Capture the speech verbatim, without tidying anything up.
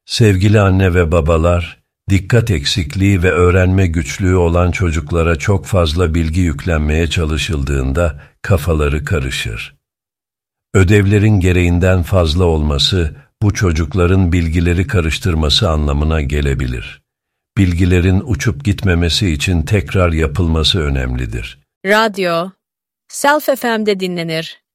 Sevgili anne ve babalar, dikkat eksikliği ve öğrenme güçlüğü olan çocuklara çok fazla bilgi yüklenmeye çalışıldığında kafaları karışır. Ödevlerin gereğinden fazla olması, bu çocukların bilgileri karıştırması anlamına gelebilir. Bilgilerin uçup gitmemesi için tekrar yapılması önemlidir. Radyo, Self F M'de dinlenir.